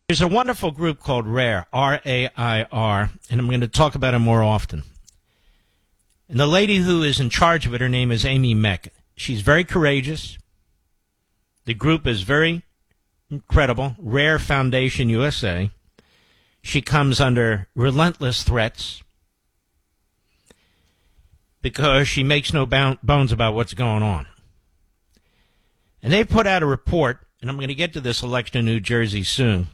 There's a wonderful group called RAIR, R-A-I-R, and I'm going to talk about it more often. And the lady who is in charge of it, her name is Amy Meck. She's very courageous. The group is very incredible. RAIR Foundation USA. She comes under relentless threats because she makes no bones about what's going on. And they put out a report, and I'm going to get to this election in New Jersey soon.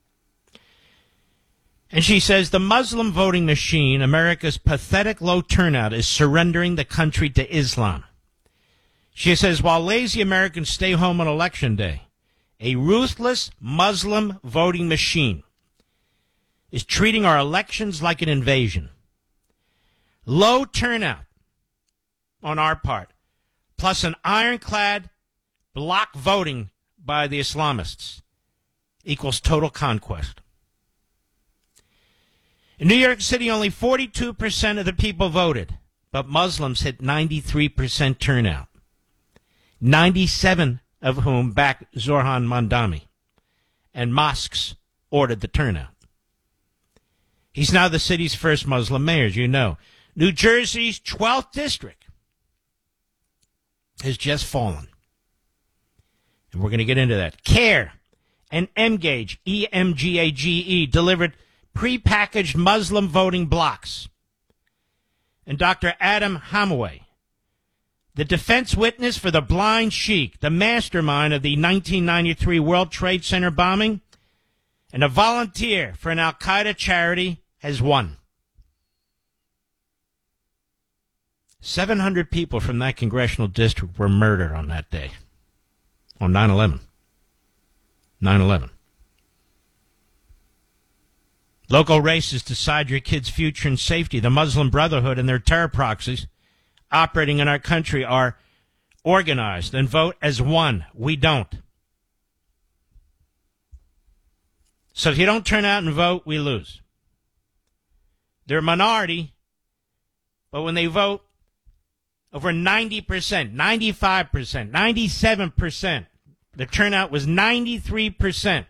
And she says the Muslim voting machine, America's pathetic low turnout, is surrendering the country to Islam. She says while lazy Americans stay home on Election Day, a ruthless Muslim voting machine is treating our elections like an invasion. Low turnout on our part, plus an ironclad block voting by the Islamists, equals total conquest. In New York City, only 42% of the people voted, but Muslims hit 93% turnout, 97 of whom backed Zohran Mamdani, and mosques ordered the turnout. He's now the city's first Muslim mayor, as you know. New Jersey's 12th district has just fallen. And we're going to get into that. CARE and Emgage, E-M-G-A-G-E, delivered prepackaged Muslim voting blocks. And Dr. Adam Hamaway, the defense witness for the blind sheik, the mastermind of the 1993 World Trade Center bombing, and a volunteer for an al-Qaeda charity, has won. 700 people from that congressional district were murdered on that day, on 9/11. 9/11. Local races decide your kid's future and safety. The Muslim Brotherhood and their terror proxies operating in our country are organized and vote as one. We don't. So if you don't turn out and vote, we lose. They're a minority, but when they vote, over 90%, 95%, 97%, the turnout was 93%.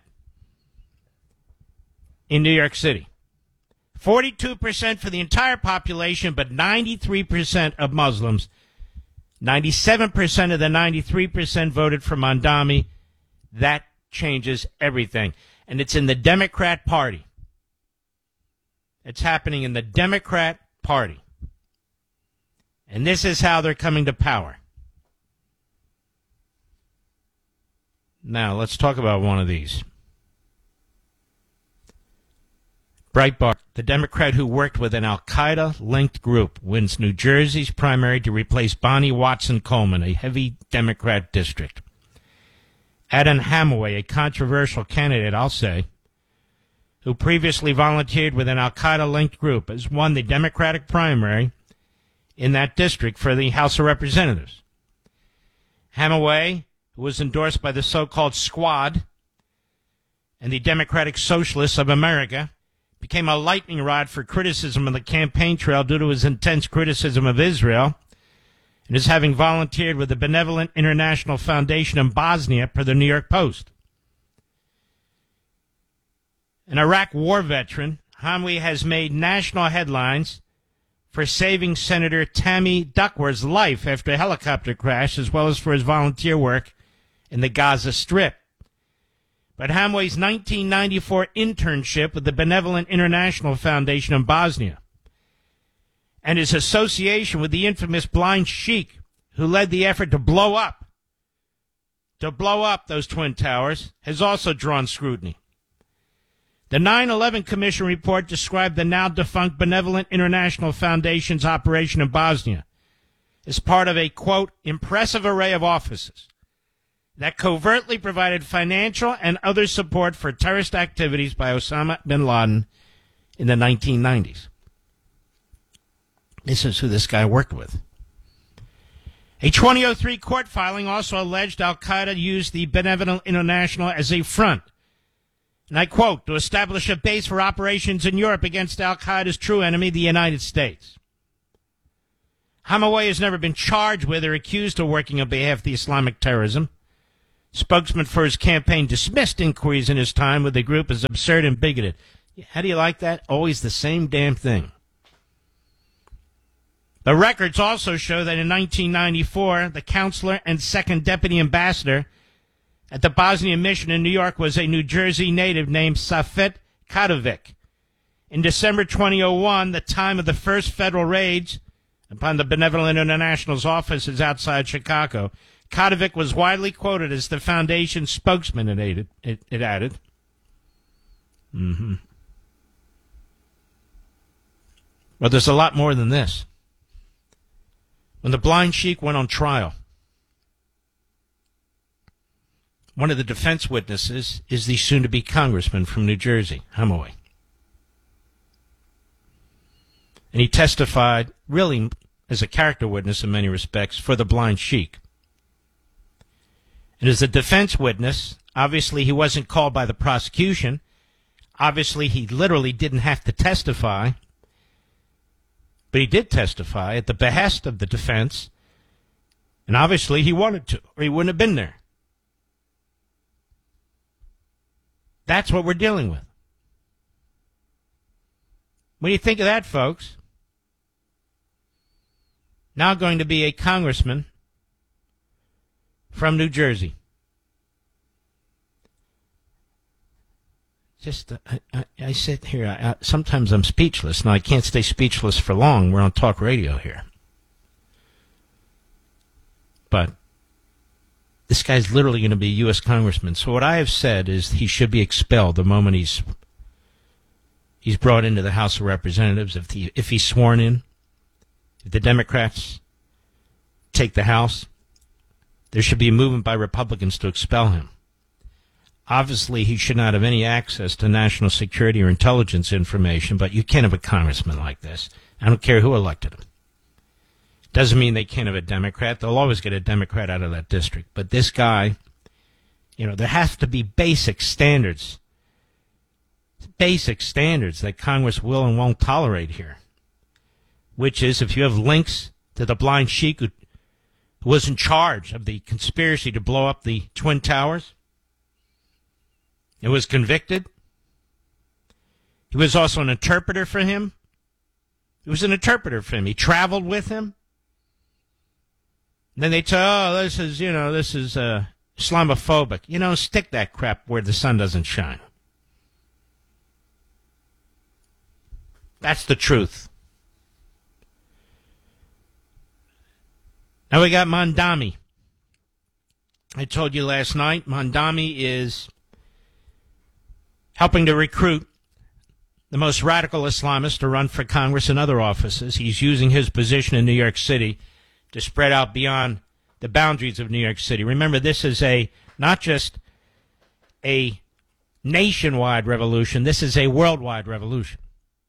In New York City. 42% for the entire population, but 93% of Muslims. 97% of the 93% voted for Mamdani. That changes everything. And it's in the Democrat Party. It's happening in the Democrat Party. And this is how they're coming to power. Now, let's talk about one of these. Breitbart, the Democrat who worked with an al-Qaeda-linked group, wins New Jersey's primary to replace Bonnie Watson-Coleman, a heavy Democrat district. Adam Hamaway, a controversial candidate, I'll say, who previously volunteered with an al-Qaeda-linked group, has won the Democratic primary in that district for the House of Representatives. Hamaway, who was endorsed by the so-called Squad and the Democratic Socialists of America, became a lightning rod for criticism on the campaign trail due to his intense criticism of Israel, and is having volunteered with the Benevolent International Foundation in Bosnia, per the New York Post. An Iraq war veteran, Hamwi has made national headlines for saving Senator Tammy Duckworth's life after a helicopter crash, as well as for his volunteer work in the Gaza Strip. But Hamway's 1994 internship with the Benevolent International Foundation in Bosnia and his association with the infamous blind sheik who led the effort to blow up those Twin Towers has also drawn scrutiny. The 9/11 Commission report described the now-defunct Benevolent International Foundation's operation in Bosnia as part of a, quote, impressive array of offices that covertly provided financial and other support for terrorist activities by Osama bin Laden in the 1990s. This is who this guy worked with. A 2003 court filing also alleged al-Qaeda used the Benevolent International as a front, and I quote, to establish a base for operations in Europe against al-Qaeda's true enemy, the United States. Hamaway has never been charged with or accused of working on behalf of the Islamic terrorism, spokesman for his campaign, dismissed inquiries in his time with the group as absurd and bigoted. How do you like that? Always the same damn thing. The records also show that in 1994, the counselor and second deputy ambassador at the Bosnian mission in New York was a New Jersey native named Safet Kadovic. In December 2001, the time of the first federal raids upon the Benevolent International's offices outside Chicago, Kadovic was widely quoted as the foundation's spokesman, it added. Well, there's a lot more than this. When the blind sheik went on trial, one of the defense witnesses is the soon-to-be congressman from New Jersey, Hemingway. And he testified, really as a character witness in many respects, for the blind sheik. And as a defense witness, obviously he wasn't called by the prosecution. Obviously he literally didn't have to testify. But he did testify at the behest of the defense, and obviously he wanted to, or he wouldn't have been there. That's what we're dealing with. What do you think of that, folks? Now going to be a congressman from New Jersey. Just, I sit here, sometimes I'm speechless. Now, I can't stay speechless for long. We're on talk radio here. But this guy's literally going to be a U.S. congressman. So what I have said is he should be expelled the moment he's brought into the House of Representatives. If he's sworn in, if the Democrats take the House, there should be a movement by Republicans to expel him. Obviously, he should not have any access to national security or intelligence information, but you can't have a congressman like this. I don't care who elected him. Doesn't mean they can't have a Democrat. They'll always get a Democrat out of that district. But this guy, there have to be basic standards that Congress will and won't tolerate here, which is if you have links to the blind sheik who was in charge of the conspiracy to blow up the Twin Towers, it was convicted. He was also an interpreter for him. He was an interpreter for him. He traveled with him. And then they tell, this is Islamophobic. Stick that crap where the sun doesn't shine. That's the truth. Now we got Mondami. I told you last night, Mondami is helping to recruit the most radical Islamists to run for Congress and other offices. He's using his position in New York City to spread out beyond the boundaries of New York City. Remember, this is not just a nationwide revolution, this is a worldwide revolution.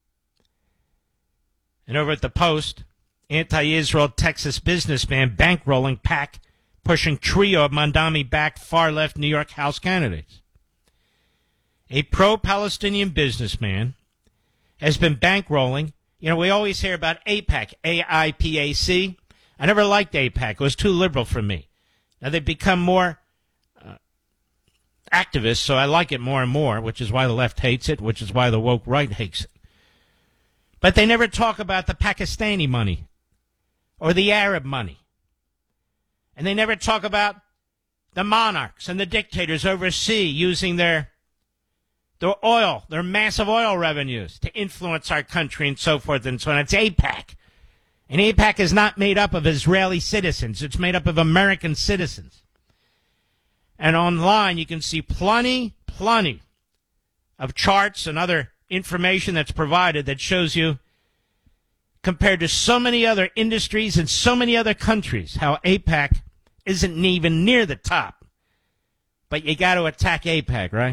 And over at the Post, anti-Israel Texas businessman bankrolling PAC, pushing trio of Mondami-backed far-left New York House candidates. A pro-Palestinian businessman has been bankrolling. We always hear about AIPAC, A-I-P-A-C. I never liked AIPAC. It was too liberal for me. Now they've become more activists, so I like it more and more, which is why the left hates it, which is why the woke right hates it. But they never talk about the Pakistani money or the Arab money. And they never talk about the monarchs and the dictators overseas using their oil, their massive oil revenues to influence our country and so forth and so on. It's AIPAC. And AIPAC is not made up of Israeli citizens. It's made up of American citizens. And online you can see plenty of charts and other information that's provided that shows you, compared to so many other industries and so many other countries, how AIPAC isn't even near the top. But you got to attack AIPAC, right?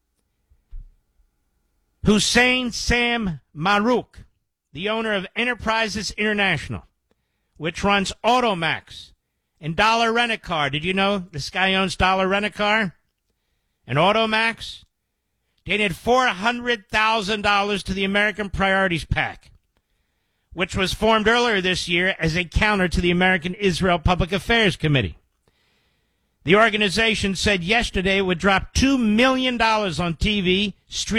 Hussein Sam Marouk, the owner of Enterprises International, which runs Automax and Dollar Rent-A-Car. Did you know this guy owns Dollar Rent-A-Car and Automax? Donated $400,000 to the American Priorities PAC, which was formed earlier this year as a counter to the American Israel Public Affairs Committee. The organization said yesterday it would drop $2 million on TV, streaming,